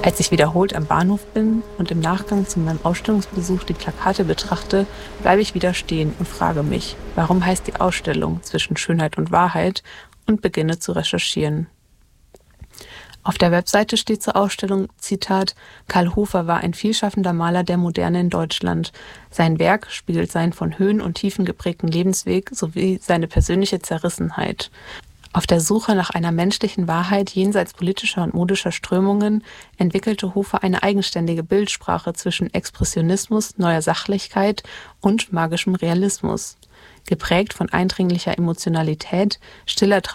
Als ich wiederholt am Bahnhof bin und im Nachgang zu meinem Ausstellungsbesuch die Plakate betrachte, bleibe ich wieder stehen und frage mich, warum heißt die Ausstellung zwischen Schönheit und Wahrheit, und beginne zu recherchieren. Auf der Webseite steht zur Ausstellung, Zitat, Karl Hofer war ein vielschaffender Maler der Moderne in Deutschland. Sein Werk spiegelt seinen von Höhen und Tiefen geprägten Lebensweg sowie seine persönliche Zerrissenheit. Auf der Suche nach einer menschlichen Wahrheit jenseits politischer und modischer Strömungen entwickelte Hofer eine eigenständige Bildsprache zwischen Expressionismus, neuer Sachlichkeit und magischem Realismus. Geprägt von eindringlicher Emotionalität, stiller